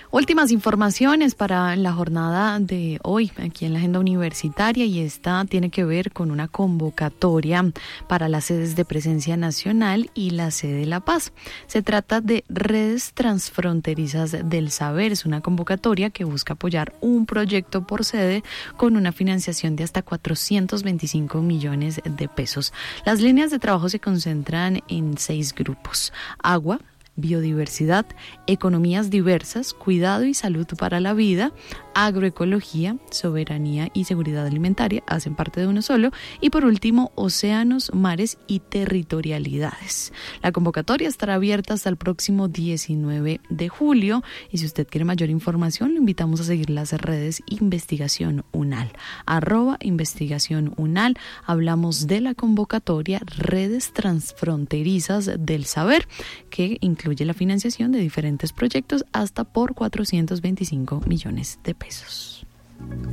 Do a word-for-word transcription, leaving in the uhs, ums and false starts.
Últimas informaciones para la jornada de hoy aquí en la agenda universitaria, y esta tiene que ver con una convocatoria para las sedes de presencia nacional y la sede de La Paz. Se trata de Redes Transfronterizas del Saber. Es una convocatoria que busca apoyar un proyecto por sede con una financiación de hasta cuatrocientos veinticinco millones de pesos. Las líneas de trabajo se concentran en seis grupos: agua, biodiversidad, economías diversas, cuidado y salud para la vida, agroecología, soberanía y seguridad alimentaria, hacen parte de uno solo, y por último, océanos, mares y territorialidades. La convocatoria estará abierta hasta el próximo diecinueve de julio, y si usted quiere mayor información, lo invitamos a seguir las redes Investigación UNAL, arroba Investigación UNAL. Hablamos de la convocatoria Redes Transfronterizas del Saber, que incluye la financiación de diferentes proyectos hasta por cuatrocientos veinticinco millones de pesos.